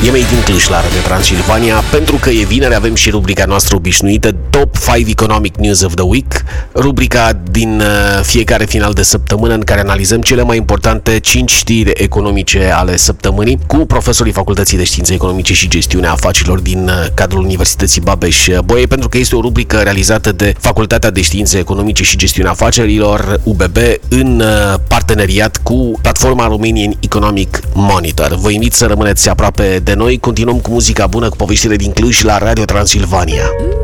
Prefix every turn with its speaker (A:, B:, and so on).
A: E Made in Cluj la Radio Transilvania. Pentru că e vineri, avem și rubrica noastră obișnuită, Top 5 Economic News of the Week, rubrica din fiecare final de săptămână în care analizăm cele mai importante 5 știri economice ale săptămânii cu profesorii Facultății de Științe Economice și Gestiunea Afacerilor din cadrul Universității Babeș-Bolyai, pentru că este o rubrică realizată de Facultatea de Științe Economice și Gestiunea Afacerilor, UBB, în parteneriat cu platforma Romanian Economic Monitor. Vă invit să rămâneți aproape de noi. Continuăm cu muzica bună, cu poveștile din Cluj la Radio Transilvania.